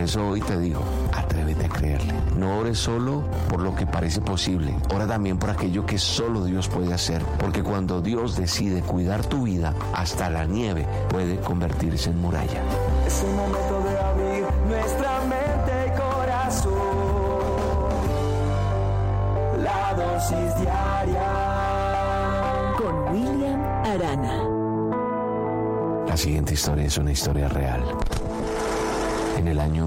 eso hoy te digo, atrévete a creerle. No ores solo por lo que parece posible, ora también por aquello que solo Dios puede hacer, porque cuando Dios decide cuidar tu vida, hasta la nieve puede convertirse en muralla. Es el momento de abrir nuestra mente y corazón. La dosis diaria con William Arana. La siguiente historia es una historia real. En el año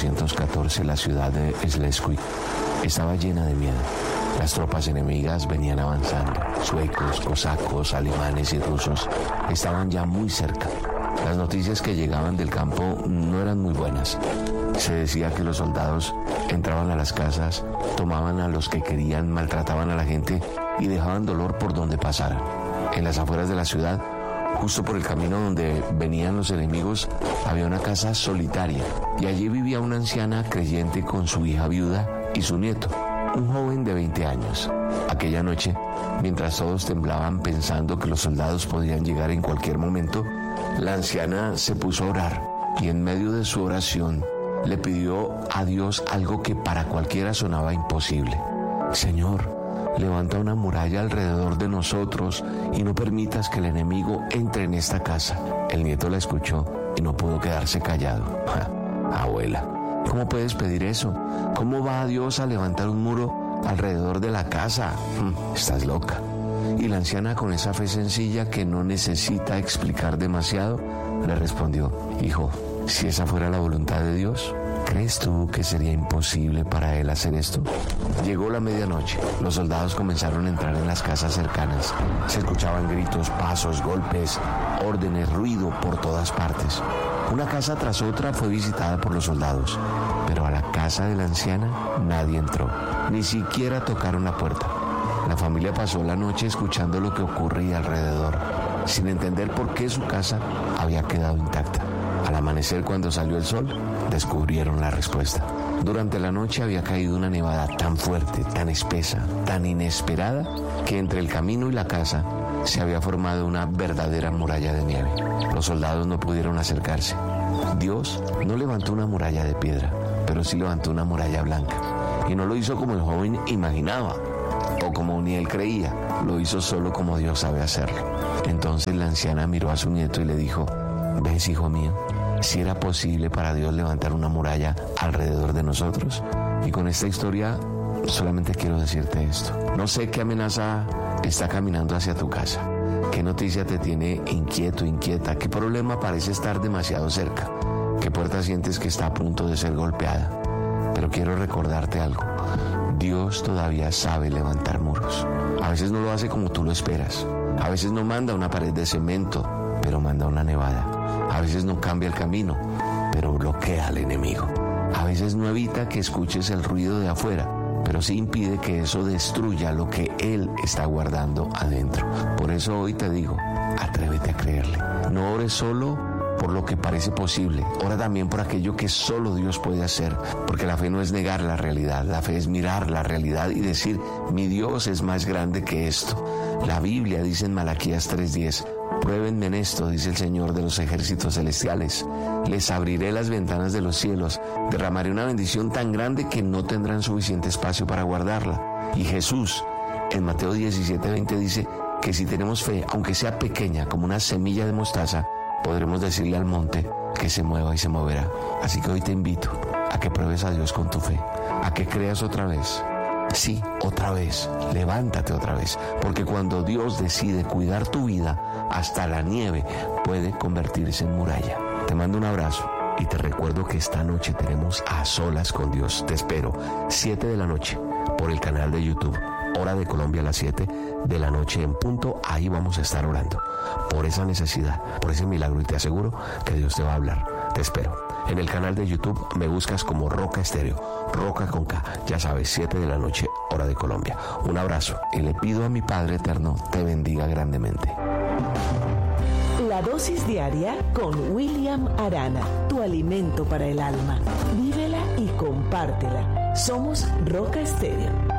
1814, la ciudad de Slesvig estaba llena de miedo. Las tropas enemigas venían avanzando. Suecos, cosacos, alemanes y rusos estaban ya muy cerca. Las noticias que llegaban del campo no eran muy buenas. Se decía que los soldados entraban a las casas, tomaban a los que querían, maltrataban a la gente y dejaban dolor por donde pasaran. En las afueras de la ciudad, justo por el camino donde venían los enemigos, había una casa solitaria y allí vivía una anciana creyente con su hija viuda y su nieto, un joven de 20 años. Aquella noche, mientras todos temblaban pensando que los soldados podían llegar en cualquier momento, la anciana se puso a orar y en medio de su oración le pidió a Dios algo que para cualquiera sonaba imposible. Señor, levanta una muralla alrededor de nosotros y no permitas que el enemigo entre en esta casa. El nieto la escuchó y no pudo quedarse callado. Abuela, ¿cómo puedes pedir eso? ¿Cómo va Dios a levantar un muro alrededor de la casa? Estás loca. Y la anciana, con esa fe sencilla que no necesita explicar demasiado, le respondió: hijo, si esa fuera la voluntad de Dios, ¿crees tú que sería imposible para él hacer esto? Llegó la medianoche. Los soldados comenzaron a entrar en las casas cercanas. Se escuchaban gritos, pasos, golpes, órdenes, ruido por todas partes. Una casa tras otra fue visitada por los soldados, pero a la casa de la anciana nadie entró, ni siquiera tocaron la puerta. La familia pasó la noche escuchando lo que ocurría alrededor, sin entender por qué su casa había quedado intacta. Al amanecer, cuando salió el sol, descubrieron la respuesta. Durante la noche había caído una nevada tan fuerte, tan espesa, tan inesperada, que entre el camino y la casa se había formado una verdadera muralla de nieve. Los soldados no pudieron acercarse. Dios no levantó una muralla de piedra, pero sí levantó una muralla blanca. Y no lo hizo como el joven imaginaba, o como ni él creía. Lo hizo solo como Dios sabe hacerlo. Entonces la anciana miró a su nieto y le dijo: ¿ves, hijo mío? Si era posible para Dios levantar una muralla alrededor de nosotros. Y con esta historia solamente quiero decirte esto. No sé qué amenaza está caminando hacia tu casa. ¿Qué noticia te tiene inquieto, inquieta? ¿Qué problema parece estar demasiado cerca? ¿Qué puerta sientes que está a punto de ser golpeada? Pero quiero recordarte algo. Dios todavía sabe levantar muros. A veces no lo hace como tú lo esperas. A veces no manda una pared de cemento, pero manda una nevada. A veces no cambia el camino, pero bloquea al enemigo. A veces no evita que escuches el ruido de afuera, pero sí impide que eso destruya lo que Él está guardando adentro. Por eso hoy te digo, atrévete a creerle. No ores solo por lo que parece posible, ora también por aquello que solo Dios puede hacer, porque la fe no es negar la realidad, la fe es mirar la realidad y decir: mi Dios es más grande que esto. La Biblia dice en Malaquías 3:10: pruébenme en esto, dice el Señor de los ejércitos celestiales. Les abriré las ventanas de los cielos, derramaré una bendición tan grande que no tendrán suficiente espacio para guardarla. Y Jesús, en Mateo 17:20, dice que si tenemos fe, aunque sea pequeña, como una semilla de mostaza, podremos decirle al monte que se mueva y se moverá. Así que hoy te invito a que pruebes a Dios con tu fe, a que creas otra vez. Sí, otra vez, levántate otra vez, porque cuando Dios decide cuidar tu vida, hasta la nieve puede convertirse en muralla. Te mando un abrazo y te recuerdo que esta noche tenemos A Solas con Dios. Te espero, 7 de la noche, por el canal de YouTube, hora de Colombia, a las 7 de la noche en punto. Ahí vamos a estar orando por esa necesidad, por ese milagro, y te aseguro que Dios te va a hablar. Te espero. En el canal de YouTube me buscas como Roca Estéreo, Roca con K, ya sabes, 7 de la noche, hora de Colombia. Un abrazo y le pido a mi Padre Eterno te bendiga grandemente. La dosis diaria con William Arana, tu alimento para el alma. Vívela y compártela. Somos Roca Estéreo.